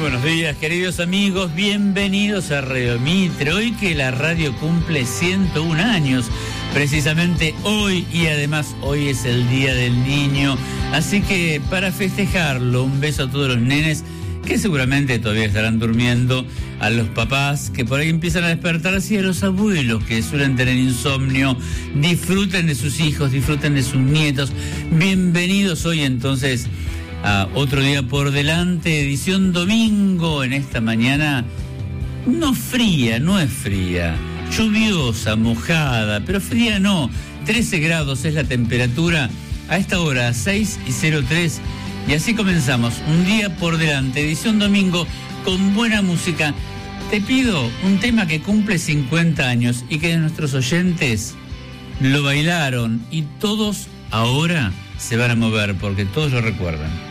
buenos días, queridos amigos, bienvenidos a Radio Mitre. Hoy que la radio cumple 101 años, precisamente hoy, y además hoy es el Día del Niño. Así que para festejarlo, un beso a todos los nenes que seguramente todavía estarán durmiendo, a los papás que por ahí empiezan a despertarse y a los abuelos que suelen tener insomnio. Disfruten de sus hijos, disfruten de sus nietos. Bienvenidos hoy entonces a otro día por delante, edición domingo, en esta mañana no fría, no es fría, lluviosa, mojada, pero fría no, 13 grados es la temperatura a esta hora, 6:03, y así comenzamos, un día por delante, edición domingo, con buena música. Te pido un tema que cumple 50 años y que nuestros oyentes lo bailaron y todos ahora se van a mover porque todos lo recuerdan.